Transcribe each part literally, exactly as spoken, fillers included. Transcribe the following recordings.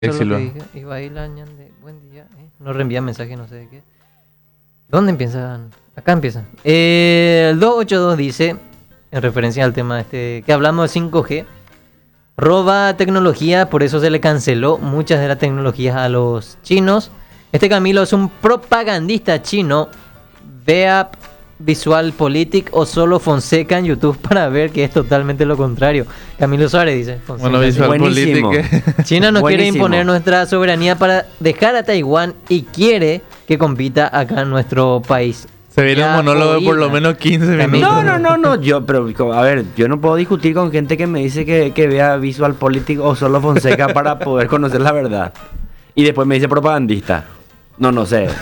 Eso es lo que Exilo. dije. Ibai Lañande, buen día. ¿eh? No reenvía mensaje, no sé de qué. ¿Dónde empiezan? Acá empiezan. Eh, el doscientos ochenta y dos dice, en referencia al tema este, que hablamos de cinco G, roba tecnología, por eso se le canceló muchas de las tecnologías a los chinos. Este Camilo es un propagandista chino. Vea Visual Politic o solo Fonseca en YouTube para ver que es totalmente lo contrario. Camilo Suárez dice. Fonseca, Bueno, sí. Visual Buenísimo. Politic. China nos quiere Buenísimo. imponer nuestra soberanía para dejar a Taiwán y quiere que compita acá en nuestro país. Se viene Ya un monólogo de por lo oíla. menos quince Camilo. minutos. No, no, no, no, yo, pero a ver, yo no puedo discutir con gente que me dice que, que vea Visual Politic o solo Fonseca para poder conocer la verdad. Y después me dice propagandista. No, no sé.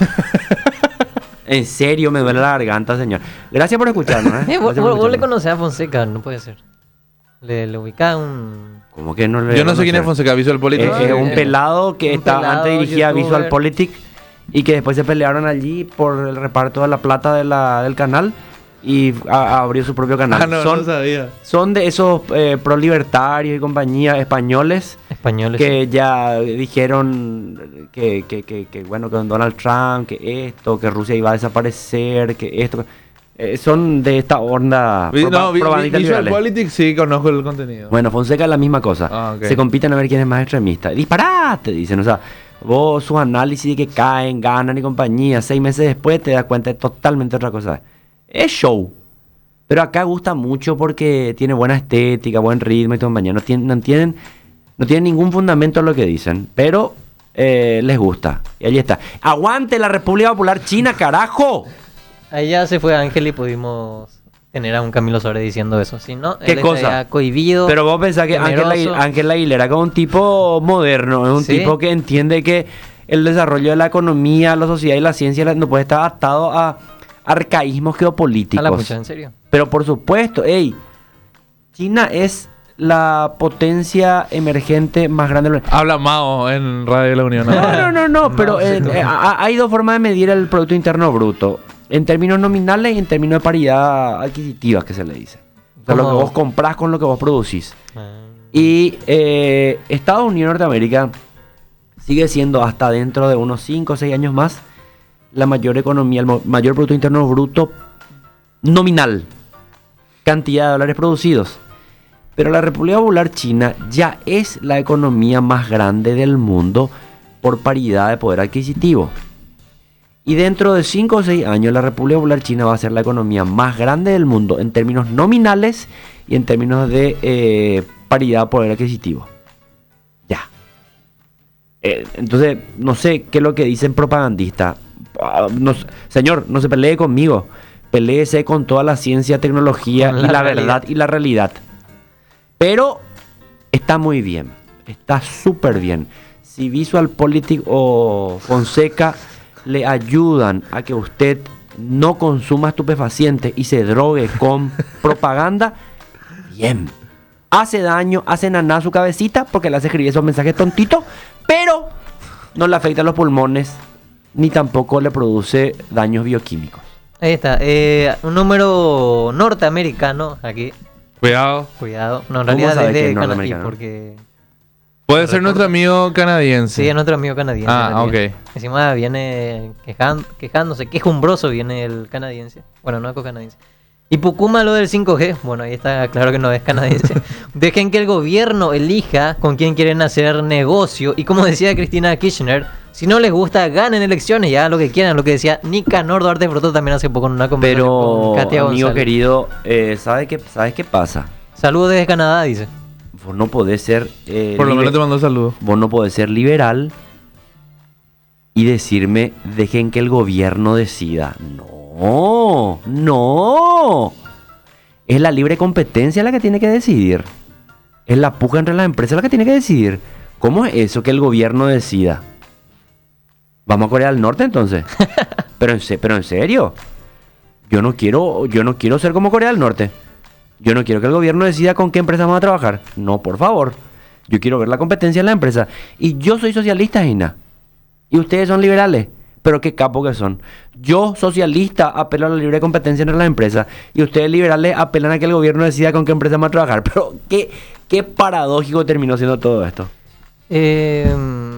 En serio, me duele la garganta, señor. Gracias por escucharnos, ¿eh? Eh, vos, Gracias por vos- vos le escucharnos. conocés a Fonseca, no puede ser. Le, le ubicás un... ¿Cómo que no le Yo no sé quién es conocer? Fonseca, Visual Politic. Es, es un Eh, pelado que un estaba pelado, antes dirigía youtuber. Visual Politic y que después se pelearon allí por el reparto de la plata de la, del canal y a- abrió su propio canal. Ah, no, son, no sabía. son de esos eh, pro-libertarios y compañía españoles español. que ya dijeron que, que, que, que, bueno, con Donald Trump, que esto, que Rusia iba a desaparecer, que esto. eh, son de esta onda Vi- propa- no, vi- vi- propagandistas Visual liberales. Politic sí conozco el contenido. Bueno, Fonseca es la misma cosa. Ah, ok. Se compiten a ver quién es más extremista. Disparate, dicen. O sea, vos sus análisis de que caen, ganan y compañía, seis meses después te das cuenta de totalmente otra cosa. Es show. Pero acá gusta mucho porque tiene buena estética, buen ritmo y todo mañana. No tienen, no tienen, no tienen ningún fundamento en lo que dicen. Pero eh, les gusta. Y ahí está. ¡Aguante la República Popular China, carajo! Ahí ya se fue Ángel y pudimos tener a un Camilo Suárez diciendo eso. Si no, ¿Qué él cosa? estaría cohibido. Pero vos pensás que Ángel temeroso. Agui- Ángel Aguilera es un tipo moderno, es un Sí. tipo que entiende que el desarrollo de la economía, la sociedad y la ciencia la- no puede estar atado a arcaísmos A la geopolíticos. pucha, en serio. Pero por supuesto, ey, China es la potencia emergente más grande del Habla Mao en Radio de la Unión. no, no, no, no, pero No, eh, sí, no. eh, ha- hay dos formas de medir el Producto Interno Bruto. En términos nominales y en términos de paridad adquisitiva, que se le dice. O sea, lo que ¿Cómo? vos comprás con lo que vos producís. Ah, Y eh, Estados Unidos de Norteamérica sigue siendo hasta dentro de unos cinco o seis años más la mayor economía, el mo- mayor Producto Interno Bruto nominal. Cantidad de dólares producidos. Pero la República Popular China ya es la economía más grande del mundo por paridad de poder adquisitivo. Y dentro de cinco o seis años la República Popular China va a ser la economía más grande del mundo en términos nominales y en términos de eh, paridad de poder adquisitivo. Ya. Eh, entonces, no sé qué es lo que dicen propagandistas. Ah, no sé. Señor, no se pelee conmigo. Peléese con toda la ciencia, tecnología Con y la la realidad. verdad y la realidad. Pero está muy bien. Está súper bien. Si Visual Politic o Fonseca le ayudan a que usted no consuma estupefacientes y se drogue con propaganda, bien. Hace daño, hace naná su cabecita porque le hace escribir esos mensajes tontitos, pero no le afecta los pulmones ni tampoco le produce daños bioquímicos. Ahí está. eh, un número norteamericano aquí. Cuidado. Cuidado. No, en ¿Cómo realidad sabe es que de es Canadá. norteamericano? Porque Puede ser nuestro amigo canadiense. sí, es nuestro amigo canadiense. Ah, en realidad. ok. Encima viene quejan- quejándose, quejumbroso viene el canadiense. Bueno, no es canadiense. Y Pukuma lo del cinco G. Bueno, ahí está claro que no es canadiense. Dejen que el gobierno elija con quién quieren hacer negocio. Y como decía Cristina Kirchner, si no les gusta, ganen elecciones. Ya lo que quieran, lo que decía Nicanor Duarte Broto también hace poco en una conversación Pero, con Katia amigo González. querido, eh, ¿sabe qué, ¿sabes qué pasa? Saludos desde Canadá, dice. Vos no podés ser... eh, Por lo libe- menos te mando saludos. Vos no podés ser liberal y decirme, dejen que el gobierno decida. No, no. Es la libre competencia la que tiene que decidir. Es la puja entre las empresas la que tiene que decidir. ¿Cómo es eso que el gobierno decida? ¿Vamos a Corea del Norte entonces? pero, en, se- pero en serio. Yo no quiero, yo no quiero ser como Corea del Norte. Yo no quiero que el gobierno decida con qué empresa vamos a trabajar. No, por favor. Yo quiero ver la competencia en la empresa. Y yo soy socialista, Gina. Y ustedes son liberales. Pero qué capo que son. Yo, socialista, apelo a la libre competencia entre las empresas. Y ustedes, liberales, apelan a que el gobierno decida con qué empresa vamos a trabajar. Pero qué, qué paradójico terminó siendo todo esto. Eh,